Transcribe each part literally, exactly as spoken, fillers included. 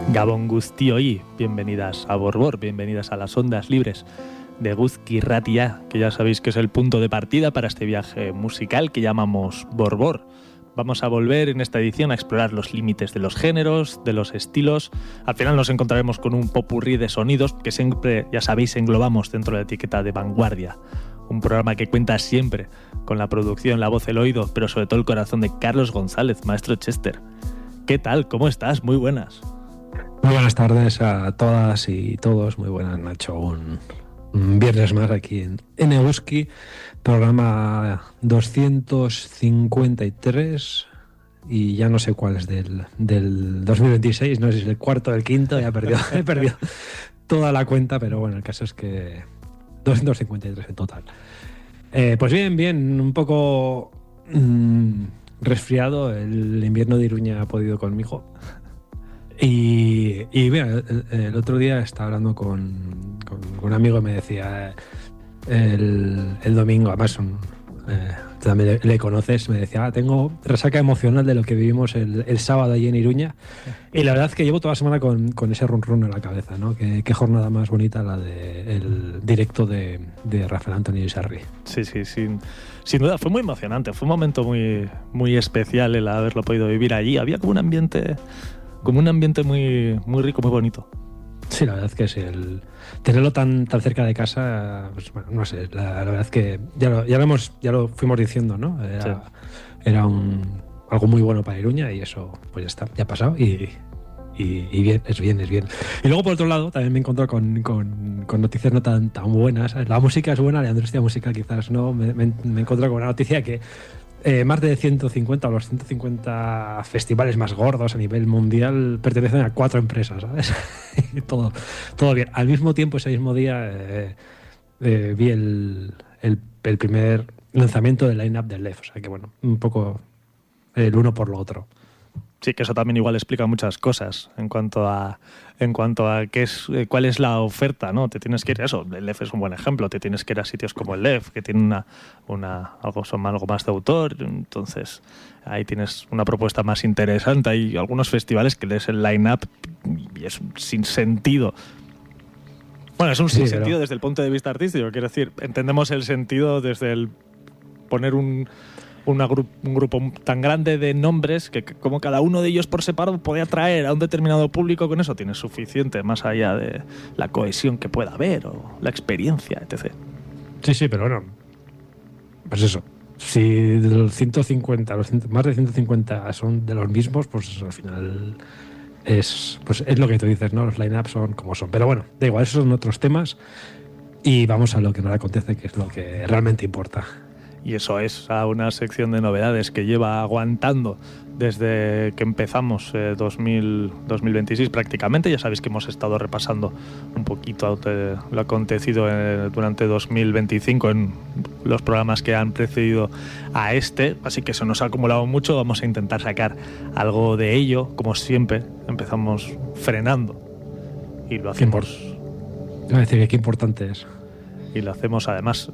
Gabon Guztioi, bienvenidas a Borbor, bienvenidas a las ondas libres de Eguzki Irratia, que ya sabéis que es el punto de partida para este viaje musical que llamamos Borbor. Vamos a volver en esta edición a explorar los límites de los géneros, de los estilos. Al final nos encontraremos con un popurrí de sonidos que siempre, ya sabéis, englobamos dentro de la etiqueta de vanguardia. Un programa que cuenta siempre con la producción, la voz, el oído, pero sobre todo el corazón de Carlos González, maestro Chester. ¿Qué tal? ¿Cómo estás? Muy buenas. Muy buenas tardes a todas y todos. Muy buenas, Nacho. Un, un viernes más aquí en, en Eguzki, programa doscientos cincuenta y tres y ya no sé cuál es del, del dos mil veintiséis, no sé si es el cuarto o el quinto, ya he perdido, he perdido toda la cuenta, pero bueno, el caso es que doscientos cincuenta y tres en total. Eh, pues bien, bien, un poco mmm, resfriado. El invierno de Iruña ha podido conmigo. Y, y mira, el, el otro día estaba hablando con, con un amigo y me decía el, el domingo, además un, eh, también le, le conoces, me decía, ah, tengo resaca emocional de lo que vivimos el, el sábado allí en Iruña. Y la verdad es que llevo toda la semana con, con ese run run en la cabeza, ¿no? Qué, qué jornada más bonita la del de directo de, de Rafael Antonio Sarri. Sí, sí, sin, sin duda, fue muy emocionante, fue un momento muy, muy especial el haberlo podido vivir allí. Había como un ambiente... como un ambiente muy, muy rico, muy bonito. Sí, la verdad es que sí. El tenerlo tan, tan cerca de casa, pues bueno, no sé, la, la verdad es que ya lo, ya lo hemos, ya lo fuimos diciendo, ¿no? Era, sí. era un, algo muy bueno para Iruña y eso, pues ya está, ya ha pasado y, y, y bien, es bien, es bien. Y luego, por otro lado, también me encontré con, con, con noticias no tan, tan buenas. La música es buena, la industria musical quizás no. Me, me, me encontré con una noticia que Eh, más de ciento cincuenta o los ciento cincuenta festivales más gordos a nivel mundial pertenecen a cuatro empresas, ¿sabes? todo, todo bien. Al mismo tiempo, ese mismo día, eh, eh, vi el, el, el primer lanzamiento del line-up del L E F. O sea que, bueno, un poco el uno por lo otro. Sí, que eso también igual explica muchas cosas en cuanto a en cuanto a qué es cuál es la oferta, ¿no? Te tienes que ir a eso, el L E F es un buen ejemplo, te tienes que ir a sitios como el L E F, que tiene una, una algo, son algo más de autor, entonces ahí tienes una propuesta más interesante. Hay algunos festivales que lees el line-up y es sin sentido. Bueno, es un sí, sinsentido pero... desde el punto de vista artístico, quiero decir, entendemos el sentido desde el poner un Una gru- un grupo tan grande de nombres que, que como cada uno de ellos por separado puede atraer a un determinado público, con eso tienes suficiente, más allá de la cohesión que pueda haber o la experiencia, etcétera. Sí, sí, pero bueno, pues eso, si de los ciento cincuenta, los ciento, más de ciento cincuenta son de los mismos, pues al final es, pues es lo que tú dices, ¿no? Los line-ups son como son, pero bueno, da igual, esos son otros temas y vamos a lo que nos acontece, que es lo que realmente importa. Y eso es a una sección de novedades que lleva aguantando desde que empezamos eh, dos mil, dos mil veintiséis prácticamente. Ya sabéis que hemos estado repasando un poquito de lo acontecido eh, durante dos mil veinticinco en los programas que han precedido a este, así que se nos ha acumulado mucho. Vamos a intentar sacar algo de ello. Como siempre, empezamos frenando y lo hacemos. Voy a decir que qué importante es. Y lo hacemos además...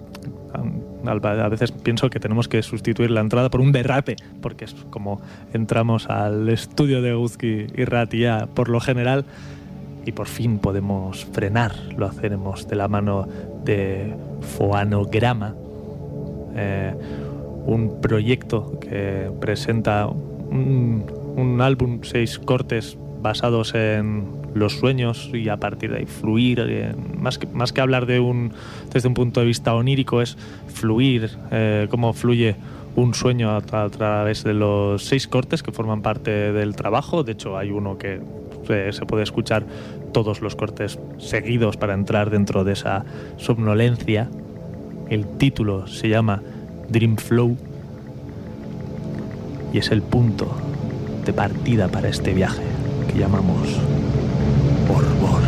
A veces pienso que tenemos que sustituir la entrada por un derrape, porque es como entramos al estudio de Eguzki Irratia por lo general y por fin podemos frenar. Lo haremos de la mano de Foanograma, eh, un proyecto que presenta un, un álbum, seis cortes basados en los sueños y a partir de ahí fluir, eh, más, que, más que hablar de un desde un punto de vista onírico, es fluir, eh, cómo fluye un sueño a, a través de los seis cortes que forman parte del trabajo. De hecho, hay uno que eh, se puede escuchar todos los cortes seguidos para entrar dentro de esa somnolencia. El título se llama Dream Flow y es el punto de partida para este viaje que llamamos Borbor.